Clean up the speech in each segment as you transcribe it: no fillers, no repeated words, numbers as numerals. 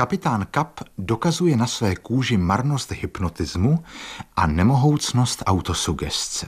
Kapitán Kapp dokazuje na své kůži marnost hypnotismu a nemohoucnost autosugestce.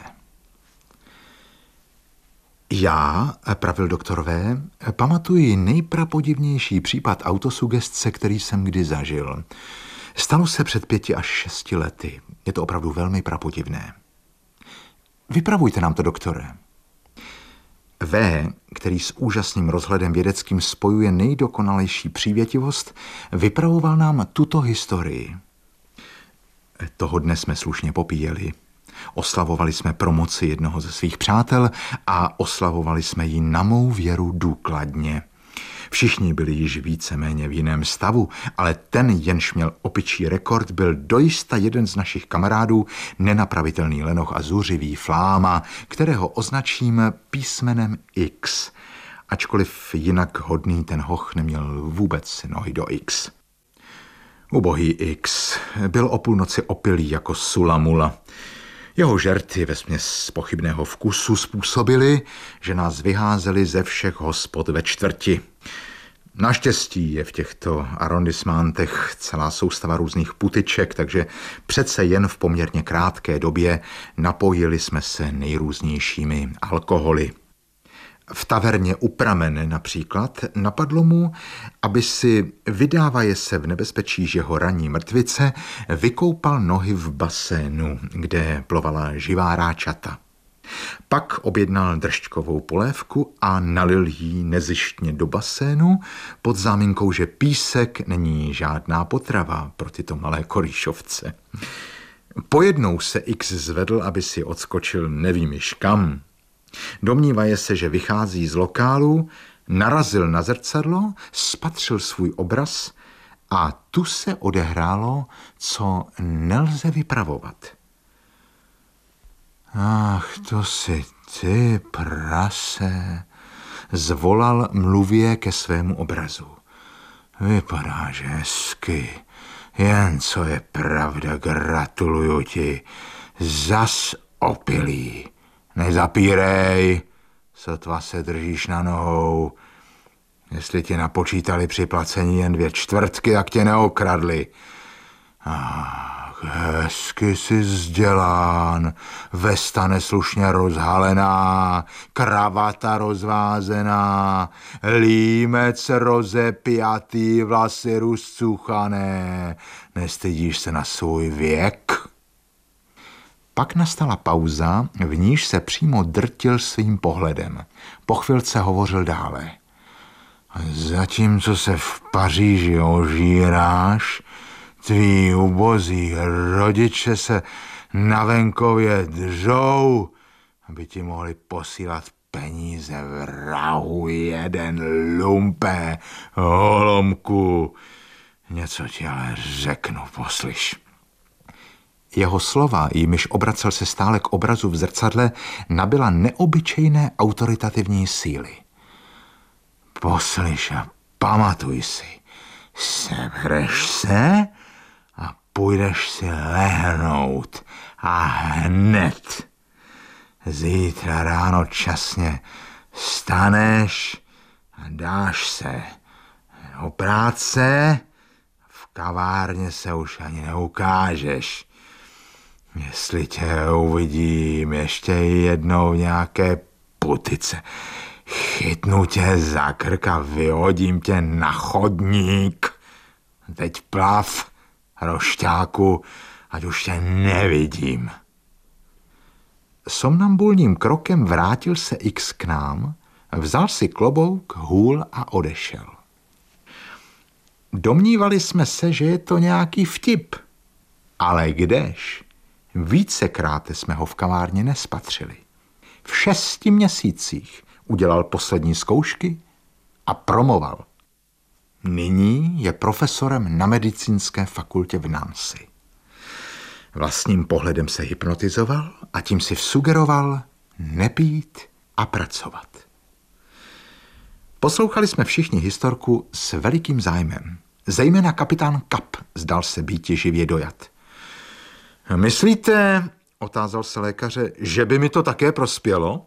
Já, pravil doktor V., pamatuji nejprapodivnější případ autosugestce, který jsem kdy zažil. Stalo se před 5 až 6 lety. Je to opravdu velmi prapodivné. Vypravujte nám to, doktore. V., který s úžasným rozhledem vědeckým spojuje nejdokonalejší přívětivost, vypravoval nám tuto historii. Toho dne jsme slušně popíjeli. Oslavovali jsme promoci jednoho ze svých přátel a oslavovali jsme ji na mou věru důkladně. Všichni byli již víceméně v jiném stavu, ale ten, jenž měl opičí rekord, byl dojista jeden z našich kamarádů, nenapravitelný lenoch a zuřivý fláma, kterého označím písmenem X. Ačkoliv jinak hodný ten hoch neměl vůbec nohy do X. Ubohý X byl o půlnoci opilý jako sulamula. Jeho žerty vesměs pochybného vkusu způsobily, že nás vyházeli ze všech hospod ve čtvrti. Naštěstí je v těchto arrondissementech celá soustava různých putiček, takže přece jen v poměrně krátké době napojili jsme se nejrůznějšími alkoholy. V taverně u Pramene například napadlo mu, aby si, vydávaje se v nebezpečí, že ho raní mrtvice, vykoupal nohy v basénu, kde plovala živá ráčata. Pak objednal držťkovou polévku a nalil jí nezištně do basénu pod záminkou, že písek není žádná potrava pro tyto malé korýšovce. Pojednou se X zvedl, aby si odskočil nevím již kam. Domnívaje se, že vychází z lokálu, narazil na zrcadlo, spatřil svůj obraz a tu se odehrálo, co nelze vypravovat. Ach, to si ty, prase, zvolal mluvě ke svému obrazu. Vypadáš hezky, jen co je pravda, gratuluju ti, zas opilý. Nezapírej, sotva se držíš na nohou. Jestli ti napočítali při placení jen 2/4, tak tě neokradli. Ach, hezky jsi vzdělán, vesta neslušně rozhalená, kravata rozvázená, límec rozepjatý, vlasy rozcuchané. Nestydíš se na svůj věk? Pak nastala pauza, v níž se přímo drtil svým pohledem. Po chvilce hovořil dále. Zatímco se v Paříži ožíráš, tví ubozí rodiče se na venkově dřou, aby ti mohli posílat peníze vrahu jeden lumpé, holomku. Něco ti ale řeknu, poslyš. Jeho slova, jimiž obracel se stále k obrazu v zrcadle, nabyla neobyčejné autoritativní síly. Poslyš a pamatuj si, sebereš se a půjdeš si lehnout a hned. Zítra ráno časně staneš a dáš se do práce, v kavárně se už ani neukážeš. Jestli tě uvidím ještě jednou v nějaké putice, chytnu tě za krk a vyhodím tě na chodník. Teď plav, rošťáku, ať už tě nevidím. Somnambulním krokem vrátil se X k nám, vzal si klobouk, hůl a odešel. Domnívali jsme se, že je to nějaký vtip, ale kdež? Vícekrát jsme ho v kavárně nespatřili. V 6 měsících udělal poslední zkoušky a promoval. Nyní je profesorem na medicínské fakultě v Nancy. Vlastním pohledem se hypnotizoval a tím si vsugeroval nepít a pracovat. Poslouchali jsme všichni historku s velikým zájmem. Zejména kapitán Kapp zdal se býti živě dojat. Myslíte, otázal se lékaře, že by mi to také prospělo?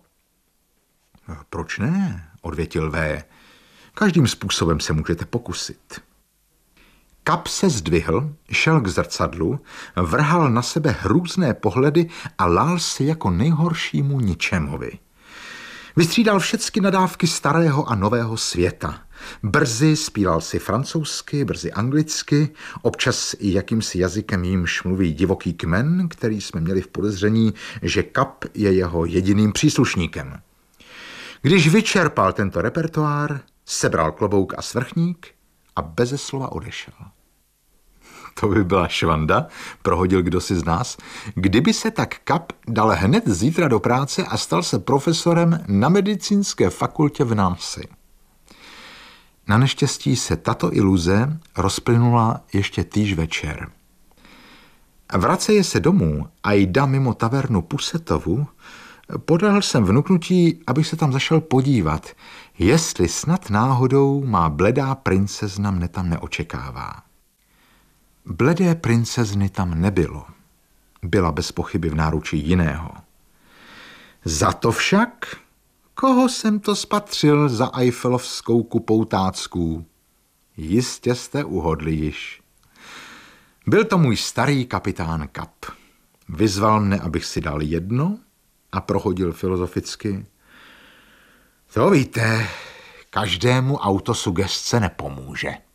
Proč ne, odvětil V. Každým způsobem se můžete pokusit. Kap se zdvihl, šel k zrcadlu, vrhal na sebe hrůzné pohledy a lál si jako nejhoršímu ničemovi. Vystřídal všechny nadávky starého a nového světa. Brzy zpíval si francouzsky, brzy anglicky, občas i jakýmsi jazykem jímž mluví divoký kmen, který jsme měli v podezření, že Kap je jeho jediným příslušníkem. Když vyčerpal tento repertoár, sebral klobouk a svrchník a beze slova odešel. To by byla švanda, prohodil kdosi z nás, kdyby se tak Kap dal hned zítra do práce a stal se profesorem na medicínské fakultě v Nancy. Na neštěstí se tato iluze rozplynula ještě týž večer. Vraceje se domů a jda mimo tavernu Pusetovu, podal jsem vnuknutí, abych se tam zašel podívat, jestli snad náhodou má bledá princezna mne tam neočekává. Bledé princezny tam nebylo. Byla bez pochyby v náručí jiného. Za to však, koho jsem to spatřil za Eiffelovskou kupoutáckou? Jistě jste uhodli již. Byl to můj starý kapitán Kap. Vyzval mne, abych si dal jedno a prohodil filozoficky. To víte, každému autosugestce nepomůže.